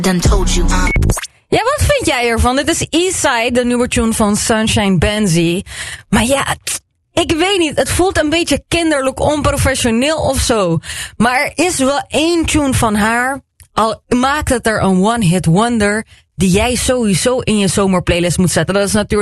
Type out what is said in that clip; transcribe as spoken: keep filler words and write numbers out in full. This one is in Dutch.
Done told you. Uh. Ja, wat vind jij ervan? Dit is Eastside, de nieuwe tune van Sunshine Benzie. Maar ja, ik weet niet, het voelt een beetje kinderlijk onprofessioneel of zo. Maar er is wel één tune van haar, al maakt het er een one-hit wonder, die jij sowieso in je zomerplaylist moet zetten. Dat is natuurlijk